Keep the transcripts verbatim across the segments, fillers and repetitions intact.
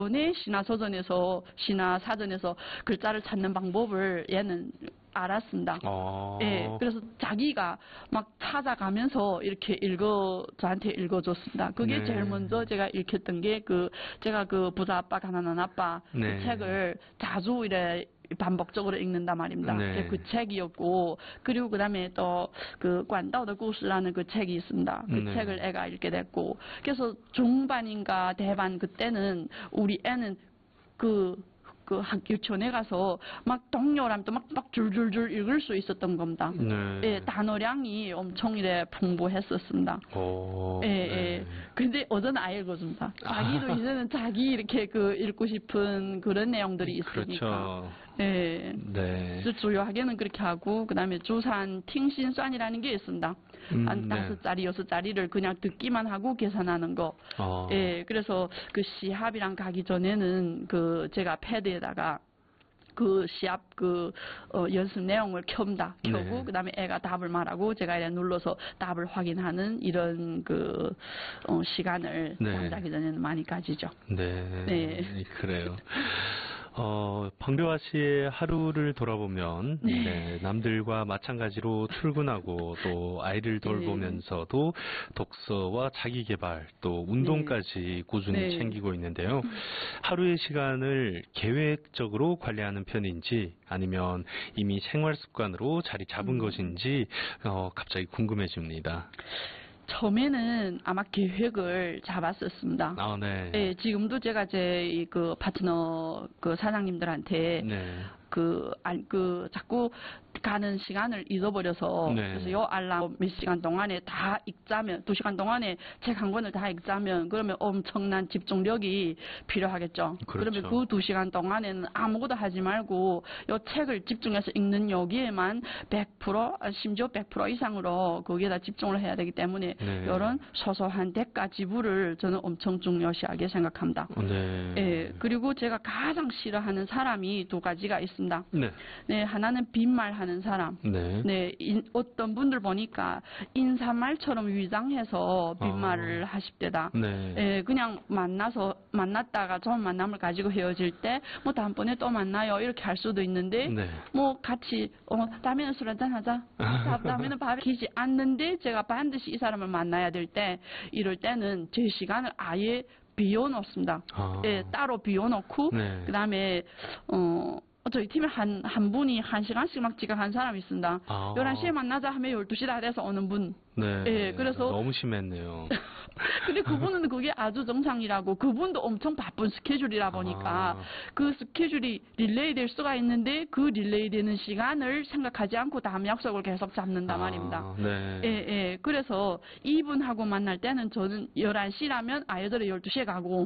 내 신화서전에서, 신화사전에서 글자를 찾는 방법을 얘는 알았습니다. 아. 예, 그래서 자기가 막 찾아가면서 이렇게 읽어, 저한테 읽어줬습니다. 그게 네. 제일 먼저 제가 읽혔던 게 그, 제가 그 부자 아빠, 가난한 아빠 네. 그 책을 자주 이래 반복적으로 읽는단 말입니다. 네. 그 책이었고, 그리고 그 다음에 또 그 관다오의故事라는 그 책이 있습니다. 그 네. 책을 애가 읽게 됐고, 그래서 중반인가 대반 그때는 우리 애는 그 그 학 유치원에 가서 막 동료랑 또 막 막 줄줄줄 읽을 수 있었던 겁니다. 네. 예, 단어량이 엄청 이래 풍부했었습니다. 오, 예, 네. 예. 근데 어제는 아예 읽어줍니다. 자기도 아. 이제는 자기 이렇게 그 읽고 싶은 그런 내용들이 있으니까. 그렇죠. 예. 네. 주요하게는 그렇게 하고, 그 다음에 주산 팅신수안이라는 게 있습니다. 음, 한 네. 다섯 자리, 여섯 자리를 그냥 듣기만 하고 계산하는 거. 어. 예, 그래서 그 시합이랑 가기 전에는 그 제가 패드에다가 그 시합 그 어, 연습 내용을 켭다 켜고 네. 그다음에 애가 답을 말하고 제가 이렇게 눌러서 답을 확인하는 이런 그 어, 시간을 네. 잠자기 전에는 많이 가지죠. 네. 네. 그래요. 어, 방배화 씨의 하루를 돌아보면, 네. 네, 남들과 마찬가지로 출근하고 또 아이를 돌보면서도 독서와 자기 개발 또 운동까지 꾸준히 네. 챙기고 있는데요. 하루의 시간을 계획적으로 관리하는 편인지 아니면 이미 생활 습관으로 자리 잡은 음. 것인지, 어, 갑자기 궁금해집니다. 처음에는 아마 계획을 잡았었습니다. 아, 네. 예, 지금도 제가 제 그 파트너 그 사장님들한테 네. 그, 안, 그, 자꾸 가는 시간을 잊어버려서, 네. 그래서 요 알람 몇 시간 동안에 다 읽자면, 두 시간 동안에 책 한 권을 다 읽자면, 그러면 엄청난 집중력이 필요하겠죠. 그렇죠. 그러면 그 두 시간 동안에는 아무것도 하지 말고, 요 책을 집중해서 읽는 여기에만 백 퍼센트, 심지어 백 퍼센트 이상으로 거기에다 집중을 해야 되기 때문에, 네. 이런 소소한 대가 지불을 저는 엄청 중요시하게 생각합니다. 네. 예, 그리고 제가 가장 싫어하는 사람이 두 가지가 있습니다. 네. 네, 하나는 빈말하는 사람. 네. 네, 인, 어떤 분들 보니까 인사말처럼 위장해서 빈말을 아. 하십대다. 네. 예, 그냥 만나서 만났다가 좋은 만남을 가지고 헤어질 때 뭐 다음번에 또 만나요 이렇게 할 수도 있는데 네. 뭐 같이 어 다음에는 술 한잔 하자. 다- 다음에는 밥에 기지 않는데 제가 반드시 이 사람을 만나야 될 때 이럴 때는 제 시간을 아예 비워놓습니다. 아. 예, 따로 비워놓고 네. 그 다음에 어. 저희 팀에 한, 한 분이 한 시간씩 막 지각한 사람이 있습니다. 아. 열한 시에 만나자 하면 열두 시 다 돼서 오는 분. 네. 예, 그래서. 너무 심했네요. 근데 그분은 그게 아주 정상이라고, 그분도 엄청 바쁜 스케줄이라 보니까 아. 그 스케줄이 릴레이 될 수가 있는데 그 릴레이 되는 시간을 생각하지 않고 다음 약속을 계속 잡는단 아, 말입니다. 네. 예, 예. 그래서 이분하고 만날 때는 저는 열한 시라면 아예 저래 열두 시에 가고,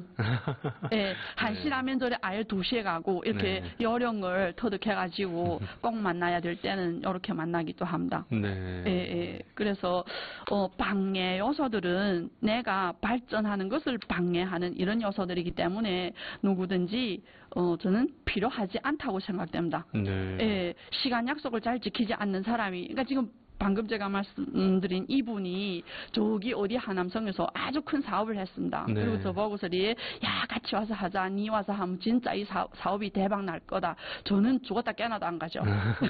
예, 한 시라면 저래 아예 두 시에 가고, 이렇게 네. 요령을 터득해가지고 꼭 만나야 될 때는 이렇게 만나기도 합니다. 네. 예, 예. 그래서, 어, 방해 요소들은 내가 발전하는 것을 방해하는 이런 요소들이기 때문에 누구든지, 어, 저는 필요하지 않다고 생각됩니다. 네. 예, 시간 약속을 잘 지키지 않는 사람이, 그러니까 지금 방금 제가 말씀드린 이분이 저기 어디 하남성에서 아주 큰 사업을 했습니다. 네. 그리고 저보고서리 야 같이 와서 하자, 니 와서 하면 진짜 이 사, 사업이 대박 날 거다. 저는 죽었다 깨어나도 안 가죠.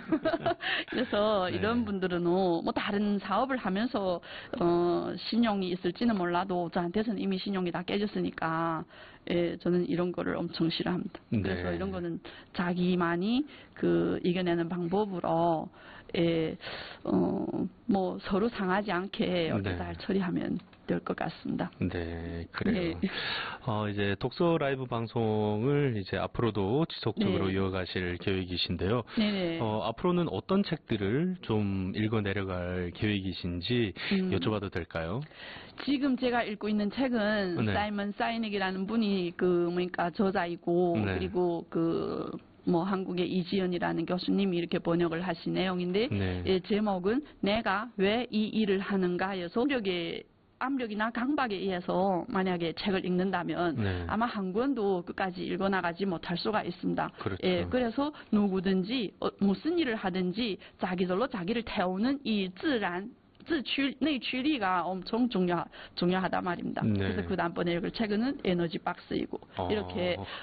그래서 네. 이런 분들은 뭐 다른 사업을 하면서 어, 신용이 있을지는 몰라도 저한테서는 이미 신용이 다 깨졌으니까 예, 저는 이런 거를 엄청 싫어합니다. 네. 그래서 이런 거는 자기만이 그 이겨내는 방법으로 예, 어, 뭐 서로 상하지 않게 이렇게 네. 잘 처리하면 될 것 같습니다. 네, 그래요. 네. 어, 이제 독서 라이브 방송을 이제 앞으로도 지속적으로 네. 이어가실 계획이신데요. 네네. 어, 앞으로는 어떤 책들을 좀 읽어 내려갈 계획이신지 음. 여쭤봐도 될까요? 지금 제가 읽고 있는 책은 네. 사이먼 사이닉이라는 분이 그 뭐니까 저자이고 네. 그리고 그 뭐 한국의 이지연이라는 교수님이 이렇게 번역을 하신 내용인데 네. 예, 제목은 내가 왜 이 일을 하는가에서 압력의 압력이나 강박에 의해서 만약에 책을 읽는다면 네. 아마 한 권도 끝까지 읽어나가지 못할 수가 있습니다. 그렇죠. 예, 그래서 누구든지 어, 무슨 일을 하든지 자기들로 자기를 태우는 이自然 自驱, 내驱力가 엄청 중요, 중요하단 말입니다. 네. 그래서 그 다음번에 읽을 책은 에너지 박스이고, 어. 이렇게,